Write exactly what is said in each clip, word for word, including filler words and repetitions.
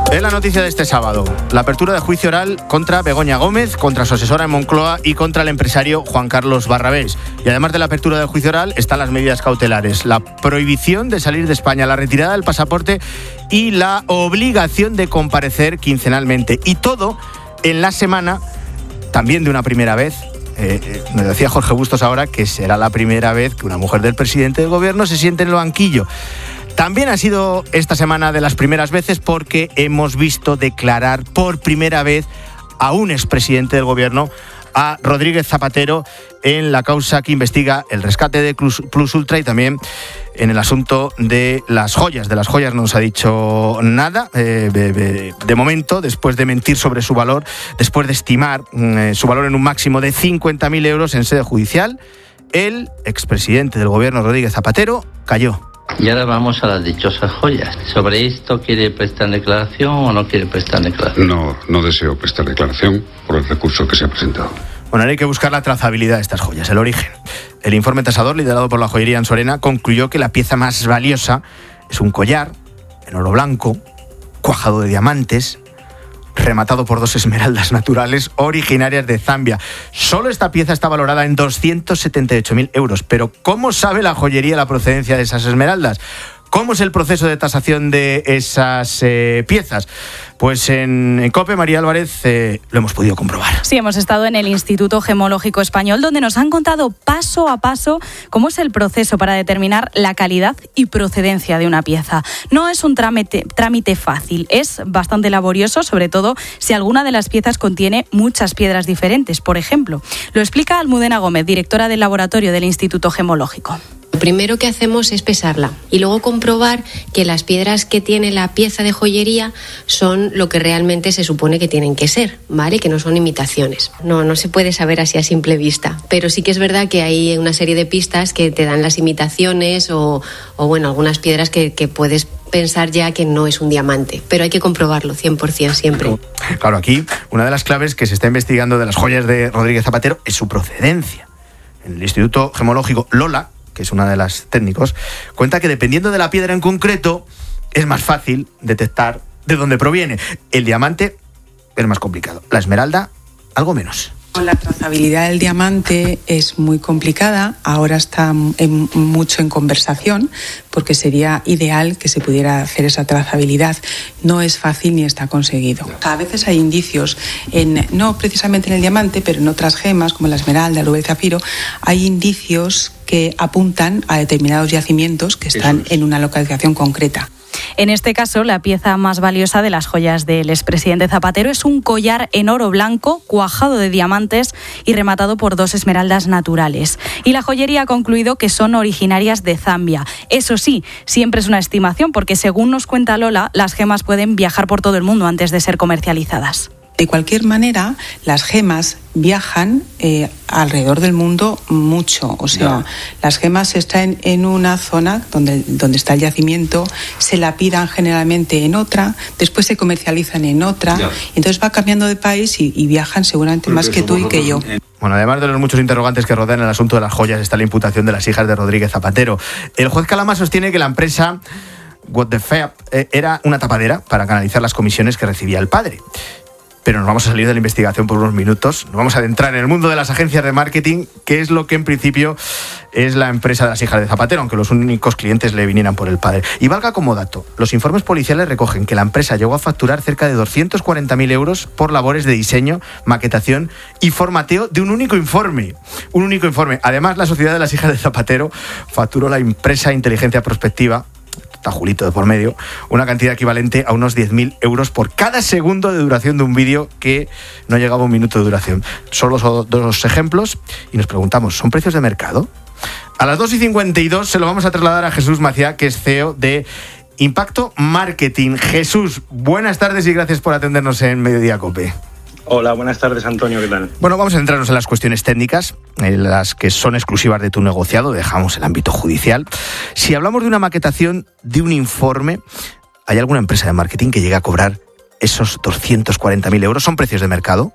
Es la noticia de este sábado. La apertura de juicio oral contra Begoña Gómez, contra su asesora en Moncloa y contra el empresario Juan Carlos Barrabés. Y además de la apertura del juicio oral están las medidas cautelares. La prohibición de salir de España, la retirada del pasaporte y la obligación de comparecer quincenalmente. Y todo en la semana también de una primera vez. Eh, eh, me decía Jorge Bustos ahora que será la primera vez que una mujer del presidente del gobierno se siente en el banquillo. También ha sido esta semana de las primeras veces porque hemos visto declarar por primera vez a un expresidente del gobierno, a Rodríguez Zapatero, en la causa que investiga el rescate de Plus Ultra y también en el asunto de las joyas. De las joyas no nos ha dicho nada, eh, de, de, de momento, después de mentir sobre su valor, después de estimar eh, su valor en un máximo de cincuenta mil euros en sede judicial, el expresidente del gobierno, Rodríguez Zapatero, cayó. Y ahora vamos a las dichosas joyas. ¿Sobre esto quiere prestar declaración o no quiere prestar declaración? No, no deseo prestar declaración por el recurso que se ha presentado. Bueno, ahora hay que buscar la trazabilidad de estas joyas, el origen. El informe tasador, liderado por la joyería Ansorena, concluyó que la pieza más valiosa es un collar en oro blanco, cuajado de diamantes, rematado por dos esmeraldas naturales originarias de Zambia. Solo esta pieza está valorada en doscientos setenta y ocho mil euros. Pero ¿cómo sabe la joyería la procedencia de esas esmeraldas? ¿Cómo es el proceso de tasación de esas eh, piezas? Pues en, en COPE, María Álvarez, eh, lo hemos podido comprobar. Sí, hemos estado en el Instituto Gemológico Español, donde nos han contado paso a paso cómo es el proceso para determinar la calidad y procedencia de una pieza. No es un trámite, trámite fácil, es bastante laborioso, sobre todo si alguna de las piezas contiene muchas piedras diferentes, por ejemplo. Lo explica Almudena Gómez, directora del laboratorio del Instituto Gemológico. Lo primero que hacemos es pesarla y luego comprobar que las piedras que tiene la pieza de joyería son lo que realmente se supone que tienen que ser, ¿vale? Que no son imitaciones. No, no se puede saber así a simple vista, pero sí que es verdad que hay una serie de pistas que te dan las imitaciones o, o bueno, algunas piedras que, que puedes pensar ya que no es un diamante, pero hay que comprobarlo cien por ciento siempre. Claro, aquí una de las claves que se está investigando de las joyas de Rodríguez Zapatero es su procedencia. En el Instituto Gemológico Lola, que es una de las técnicos, cuenta que dependiendo de la piedra en concreto es más fácil detectar de dónde proviene. El diamante es más complicado, la esmeralda algo menos. La trazabilidad del diamante es muy complicada, ahora está en, mucho en conversación porque sería ideal que se pudiera hacer esa trazabilidad. No es fácil ni está conseguido. A veces hay indicios, en, no precisamente en el diamante, pero en otras gemas como la esmeralda, el rubí, el zafiro, hay indicios que apuntan a determinados yacimientos que están en una localización concreta. En este caso, la pieza más valiosa de las joyas del expresidente Zapatero es un collar en oro blanco, cuajado de diamantes y rematado por dos esmeraldas naturales. Y la joyería ha concluido que son originarias de Zambia. Eso sí, siempre es una estimación porque, según nos cuenta Lola, las gemas pueden viajar por todo el mundo antes de ser comercializadas. De cualquier manera, las gemas viajan eh, alrededor del mundo mucho. O sea, no. Las gemas están en una zona donde, donde está el yacimiento, se lapidan generalmente en otra, después se comercializan en otra, no. Entonces va cambiando de país y, y viajan seguramente Porque más que tú y que yo. Bueno, además de los muchos interrogantes que rodean el asunto de las joyas, está la imputación de las hijas de Rodríguez Zapatero. El juez Calama sostiene que la empresa What the Fab eh, era una tapadera para canalizar las comisiones que recibía el padre. Pero nos vamos a salir de la investigación por unos minutos. Nos vamos a adentrar en el mundo de las agencias de marketing, que es lo que en principio es la empresa de las hijas de Zapatero, aunque los únicos clientes le vinieran por el padre. Y valga como dato, los informes policiales recogen que la empresa llegó a facturar cerca de doscientos cuarenta mil euros por labores de diseño, maquetación y formateo de un único informe. Un único informe. Además, la sociedad de las hijas de Zapatero facturó la empresa Inteligencia Prospectiva, está Julito de por medio, una cantidad equivalente a unos diez mil euros por cada segundo de duración de un vídeo que no llegaba a un minuto de duración. Solo son dos ejemplos y nos preguntamos, ¿son precios de mercado? A las dos y cincuenta y dos se lo vamos a trasladar a Jesús Maciá, que es C E O de Impacto Marketing. Jesús, buenas tardes y gracias por atendernos en Mediodía COPE. Hola, buenas tardes, Antonio, ¿qué tal? Bueno, vamos a centrarnos en las cuestiones técnicas, en las que son exclusivas de tu negociado, dejamos el ámbito judicial. Si hablamos de una maquetación de un informe, ¿hay alguna empresa de marketing que llegue a cobrar esos doscientos cuarenta mil euros? ¿Son precios de mercado?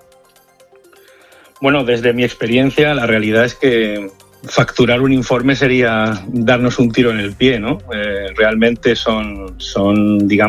Bueno, desde mi experiencia, la realidad es que facturar un informe sería darnos un tiro en el pie, ¿no? Eh, realmente son, son, digamos,